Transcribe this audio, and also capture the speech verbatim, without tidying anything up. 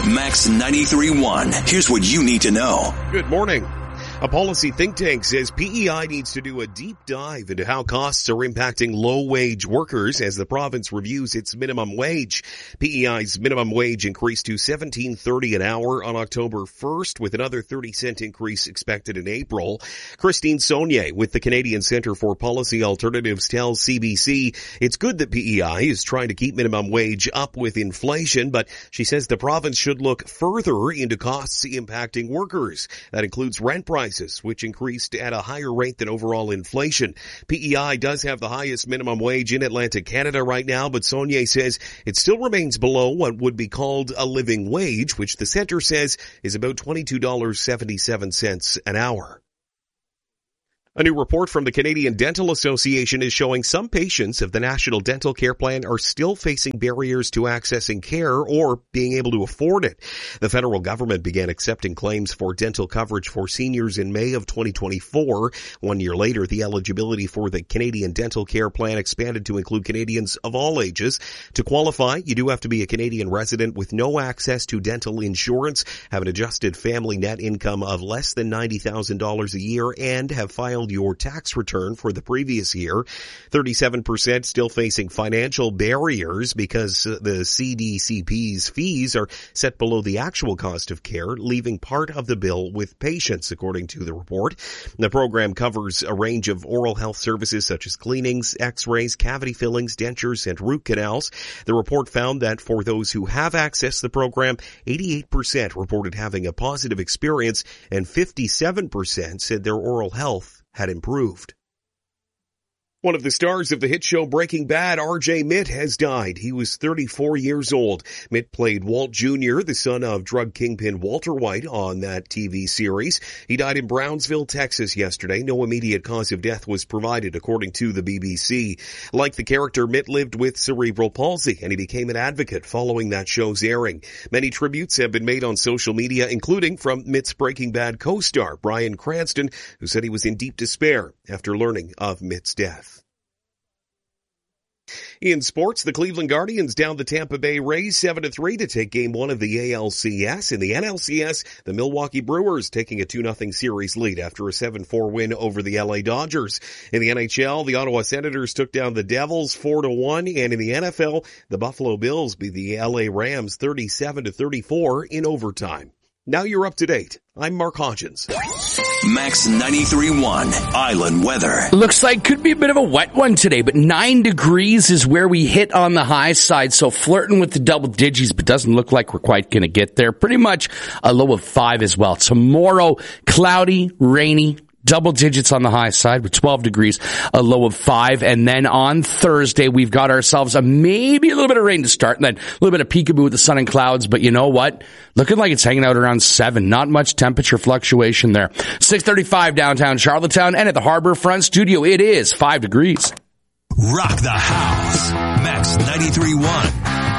Max ninety-three point one. Here's what you need to know. Good morning. A policy think tank says P E I needs to do a deep dive into how costs are impacting low-wage workers as the province reviews its minimum wage. P E I's minimum wage increased to seventeen thirty an hour on October first, with another thirty cent increase expected in April. Christine Saulnier with the Canadian Centre for Policy Alternatives tells C B C it's good that P E I is trying to keep minimum wage up with inflation, but she says the province should look further into costs impacting workers. That includes rent prices, which increased at a higher rate than overall inflation. P E I does have the highest minimum wage in Atlantic Canada right now, but Saulnier says it still remains below what would be called a living wage, which the centre says is about twenty-two dollars and seventy-seven cents an hour. A new report from the Canadian Dental Association is showing some patients of the National Dental Care Plan are still facing barriers to accessing care or being able to afford it. The federal government began accepting claims for dental coverage for seniors in May of twenty twenty-four. One year later, the eligibility for the Canadian Dental Care Plan expanded to include Canadians of all ages. To qualify, you do have to be a Canadian resident with no access to dental insurance, have an adjusted family net income of less than ninety thousand dollars a year, and have filed your tax return for the previous year. thirty-seven percent still facing financial barriers because the C D C P's fees are set below the actual cost of care, leaving part of the bill with patients, according to the report. The program covers a range of oral health services such as cleanings, x-rays, cavity fillings, dentures, and root canals. The report found that for those who have accessed the program, eighty-eight percent reported having a positive experience and fifty-seven percent said their oral health had improved. One of the stars of the hit show Breaking Bad, R J Mitt, has died. He was thirty-four years old. Mitt played Walt Junior, the son of drug kingpin Walter White, on that T V series. He died in Brownsville, Texas yesterday. No immediate cause of death was provided, according to the B B C. Like the character, Mitt lived with cerebral palsy, and he became an advocate following that show's airing. Many tributes have been made on social media, including from Mitt's Breaking Bad co-star, Bryan Cranston, who said he was in deep despair after learning of Mitt's death. In sports, the Cleveland Guardians down the Tampa Bay Rays seven to three to take game one of the A L C S. In the N L C S, the Milwaukee Brewers taking a two nothing series lead after a seven four win over the L A Dodgers. In the N H L, the Ottawa Senators took down the Devils four to one, and in the N F L, the Buffalo Bills beat the L A Rams thirty-seven to thirty-four in overtime. Now you're up to date. I'm Mark Hodgins. Max ninety-three point one Island weather. Looks like could be a bit of a wet one today, but nine degrees is where we hit on the high side, so flirting with the double digits, but doesn't look like we're quite going to get there. Pretty much a low of five as well. Tomorrow, cloudy, rainy, double digits on the high side with twelve degrees, a low of five. And then on Thursday, we've got ourselves a maybe a little bit of rain to start, and then a little bit of peekaboo with the sun and clouds. But you know what? Looking like it's hanging out around seven. Not much temperature fluctuation there. six thirty-five downtown Charlottetown, and at the Harbor Front Studio, it is five degrees. Rock the house. Max ninety-three point one.